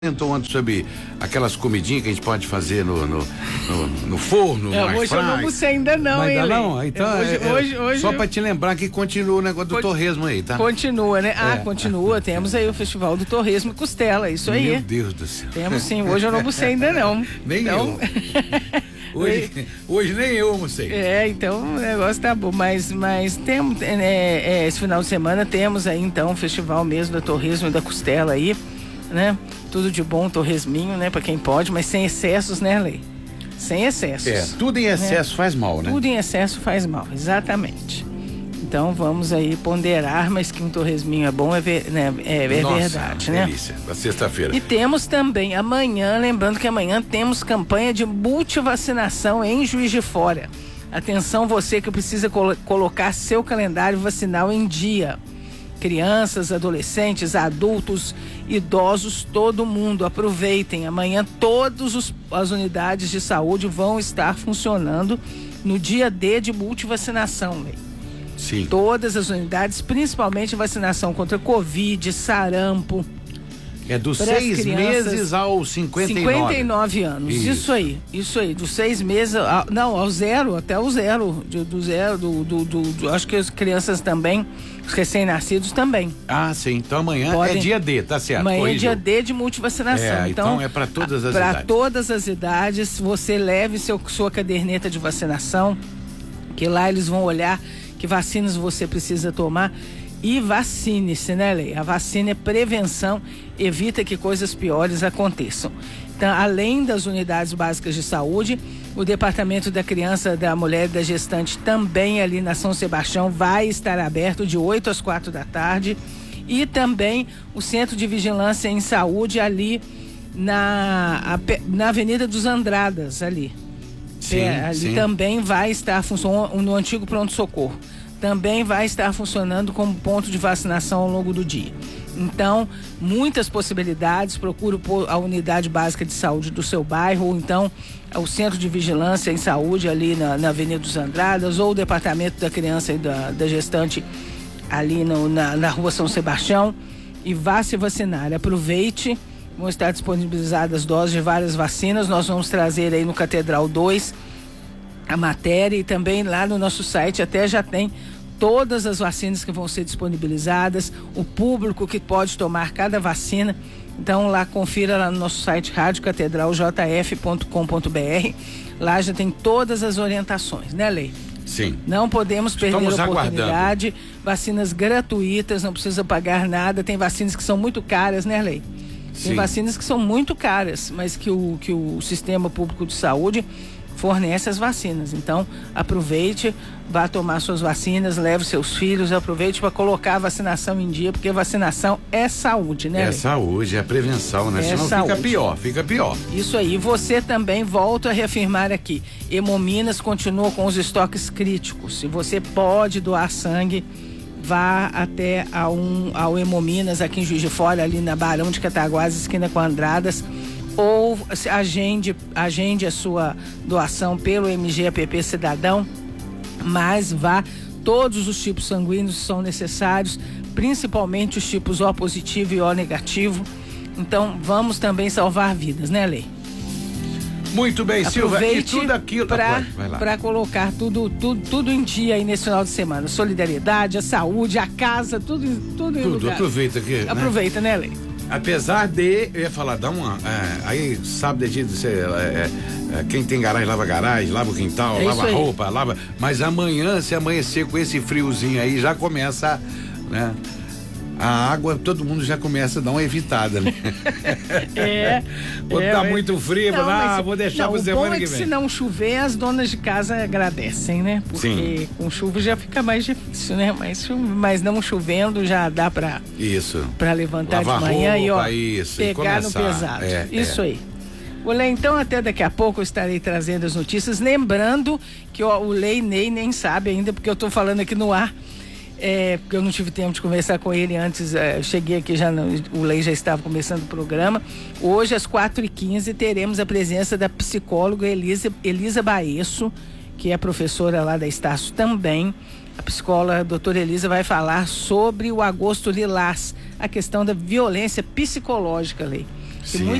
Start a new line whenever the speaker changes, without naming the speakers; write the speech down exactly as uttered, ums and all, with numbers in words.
Comentou antes sobre aquelas comidinhas que a gente pode fazer no, no, no, no forno,
é,
no
hoje eu não almocei ainda não, hein,
ainda não? Então,
hoje,
é,
hoje, hoje
só para te lembrar que continua o negócio do
Con-
torresmo aí, tá?
Continua, né? Ah,
É.
continua, temos aí o Festival do Torresmo e Costela, isso aí.
Meu Deus do céu.
Temos sim, hoje eu não almocei ainda não.
Nem
então...
eu. Hoje, hoje nem eu almocei.
É, então o negócio tá bom, mas, mas temos, é, é, esse final de semana temos aí então o festival mesmo do Torresmo e da Costela aí, né? Tudo de bom, torresminho, né? Pra quem pode, mas sem excessos, né, Lei? Sem excessos.
É, tudo em excesso né? faz mal, né?
Tudo em excesso faz mal, exatamente. Então vamos aí ponderar, mas que um torresminho é bom, é, ver, né? é, é
Nossa,
verdade, né?
Delícia, na sexta-feira.
E temos também amanhã, lembrando que amanhã temos campanha de multivacinação em Juiz de Fora. Atenção você que precisa colo- colocar seu calendário vacinal em dia. Crianças, adolescentes, adultos, idosos, todo mundo aproveitem. Amanhã todas as unidades de saúde vão estar funcionando no dia D de multivacinação, Lei.
Sim.
Todas as unidades, principalmente vacinação contra Covid, sarampo.
É dos seis meses aos cinquenta e nove.
cinquenta e nove anos. Isso. isso aí, isso aí. Dos seis meses, ao, não, ao zero, até o zero. Do, do zero, do, do, do, do, acho que as crianças também, os recém-nascidos também.
Ah, sim. Então amanhã
Podem,
é dia D, tá certo?
Amanhã
Corrigiu.
é dia D de multivacinação.
É, então, então é para todas as
pra
idades.
Para todas as idades, você leve seu, sua caderneta de vacinação, que lá eles vão olhar que vacinas você precisa tomar. E vacine-se, né, Lei? A vacina é prevenção, evita que coisas piores aconteçam. Então, além das unidades básicas de saúde, o Departamento da Criança, da Mulher e da Gestante também ali na São Sebastião vai estar aberto de oito às quatro da tarde. E também o Centro de Vigilância em Saúde ali na, na Avenida dos Andradas, ali.
Sim,
é, ali
sim.
também vai estar funcionando no antigo pronto-socorro. Também vai estar funcionando como ponto de vacinação ao longo do dia. Então, muitas possibilidades, procure a unidade básica de saúde do seu bairro, ou então o Centro de Vigilância em Saúde ali na, na Avenida dos Andradas, ou o Departamento da Criança e da, da Gestante ali no, na, na Rua São Sebastião, e vá se vacinar. Aproveite, vão estar disponibilizadas doses de várias vacinas, nós vamos trazer aí no Catedral dois a matéria, e também lá no nosso site até já tem todas as vacinas que vão ser disponibilizadas, o público que pode tomar cada vacina. Então lá confira lá no nosso site rádio catedral j f ponto com ponto b r. Lá já tem todas as orientações, né, Lei?
Sim.
Não podemos perder
Estamos
a oportunidade.
Aguardando.
Vacinas gratuitas, não precisa pagar nada. Tem vacinas que são muito caras, né, Lei? Tem
Sim.
vacinas que são muito caras, mas que o, que o sistema público de saúde fornece as vacinas. Então, aproveite, vá tomar suas vacinas, leve seus filhos, aproveite para colocar a vacinação em dia, porque vacinação é saúde, né?
É
Lei?
saúde, é prevenção, né?
É
Senão
saúde.
fica pior, fica pior.
Isso aí. Você também, volto a reafirmar aqui, Hemominas continua com os estoques críticos. Se você pode doar sangue, vá até a um, ao Hemominas aqui em Juiz de Fora, ali na Barão de Cataguases, esquina com Andradas, ou agende, agende a sua doação pelo M G A P P Cidadão, mas vá, todos os tipos sanguíneos são necessários, principalmente os tipos O positivo e O negativo. Então vamos também salvar vidas, né, Lei?
Muito bem, Silva, e
Aproveite
tudo aquilo
para colocar tudo, tudo, tudo em dia aí nesse final de semana. Solidariedade, a saúde, a casa, tudo, tudo em
Tudo,
lugar.
aproveita aqui.
Aproveita, né, Lei?
Apesar de, eu ia falar, dá uma. É, aí sábado é dia de ser. É, é, quem tem garagem lava garagem, lava o quintal,
É
lava
isso aí.
roupa, lava. Mas amanhã, se amanhecer com esse friozinho aí, já começa, né? A água, todo mundo já começa a dar uma evitada, né?
É.
Quando
é,
tá
mas...
muito frio,
não,
ah,
mas,
vou deixar
não,
pra
o
semana
bom é
que
que
vem.
se não chover, as donas de casa agradecem, né? Porque
Sim.
com chuva já fica mais difícil, né? Mas, mas não chovendo já dá pra,
Isso.
pra levantar
Lavar
de manhã
roupa,
e ó,
isso, e
pegar no
começar.
pesado.
É,
isso
é.
aí. Olê, então até daqui a pouco eu estarei trazendo as notícias, lembrando que ó, o Lei Ney nem sabe ainda, porque eu tô falando aqui no ar. É, porque eu não tive tempo de conversar com ele antes, é, eu cheguei aqui, já não, o Lei já estava começando o programa. Hoje, às quatro e quinze, teremos a presença da psicóloga Elisa, Elisa Baesso, que é professora lá da Estácio também. A psicóloga a doutora Elisa vai falar sobre o Agosto Lilás, a questão da violência psicológica, Lei.
Sim.